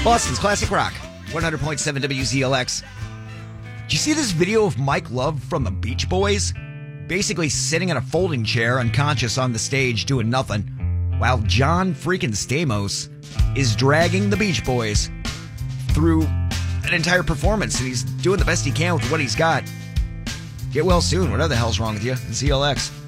Boston's Classic Rock, 100.7 WZLX. Did you see this video of Mike Love from the Beach Boys? Basically sitting in a folding chair, unconscious on the stage, doing nothing, while John freaking Stamos is dragging the Beach Boys through an entire performance, and he's doing the best he can with what he's got. Get well soon, whatever the hell's wrong with you, ZLX.